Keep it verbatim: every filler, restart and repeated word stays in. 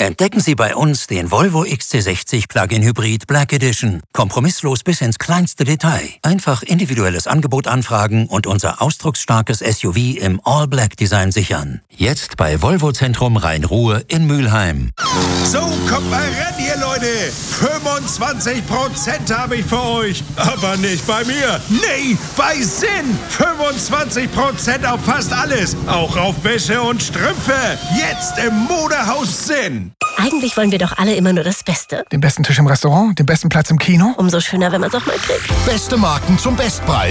Entdecken Sie bei uns den Volvo X C sechzig Plug-in Hybrid Black Edition. Kompromisslos bis ins kleinste Detail. Einfach individuelles Angebot anfragen und unser ausdrucksstarkes S U V im All-Black-Design sichern. Jetzt bei Volvo Zentrum Rhein-Ruhr in Mülheim. So, kommt mal ran, ihr Leute. fünfundzwanzig Prozent habe ich für euch. Aber nicht bei mir. Nee, bei Sinn. fünfundzwanzig Prozent auf fast alles. Auch auf Wäsche und Strümpfe. Jetzt im Modehaus Sinn. Eigentlich wollen wir doch alle immer nur das Beste. Den besten Tisch im Restaurant, den besten Platz im Kino. Umso schöner, wenn man es auch mal kriegt. Beste Marken zum Bestpreis.